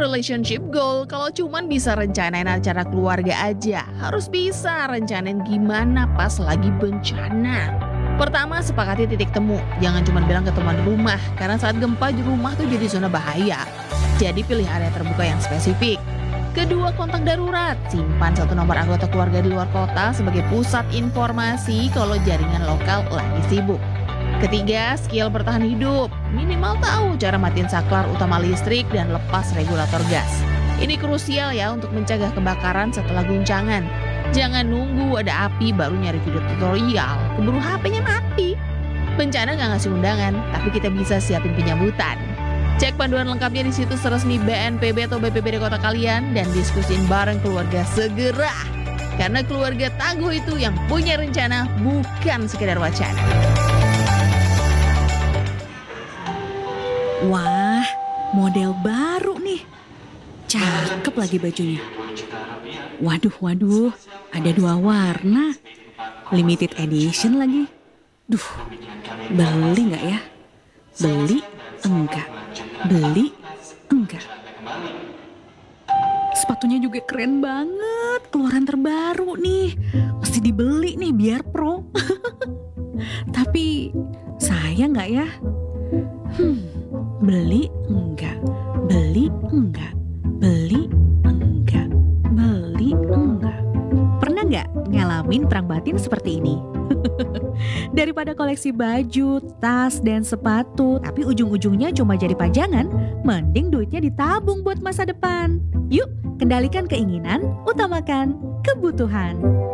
relationship goal kalau cuman bisa rencanain acara keluarga aja. Harus bisa rencanain gimana pas lagi bencana. Pertama, sepakati titik temu. Jangan cuma bilang ke teman rumah, karena saat gempa di rumah tuh jadi zona bahaya. Jadi pilih area terbuka yang spesifik. Kedua, kontak darurat. Simpan satu nomor anggota keluarga di luar kota sebagai pusat informasi kalau jaringan lokal lagi sibuk. Ketiga, skill bertahan hidup. Minimal tahu cara matiin saklar utama listrik dan lepas regulator gas. Ini krusial ya untuk mencegah kebakaran setelah guncangan. Jangan nunggu ada api baru nyari video tutorial, keburu HP-nya mati. Bencana nggak ngasih undangan, tapi kita bisa siapin penyambutan. Cek panduan lengkapnya di situs resmi BNPB atau BPBD kota kalian dan diskusin bareng keluarga segera. Karena keluarga tangguh itu yang punya rencana, bukan sekedar wacana. Wah, model baru nih. Cakep lagi bajunya. Waduh, ada 2 warna. Limited edition lagi. Duh, beli nggak ya? Beli enggak. Sepatunya juga keren banget. Keluaran terbaru nih. Mesti dibeli nih biar pro. Tapi sayang nggak ya? Beli enggak. Pernah nggak ngalamin perang batin seperti ini? Daripada koleksi baju, tas, dan sepatu, tapi ujung-ujungnya cuma jadi pajangan, mending duitnya ditabung buat masa depan. Yuk, kendalikan keinginan, utamakan kebutuhan.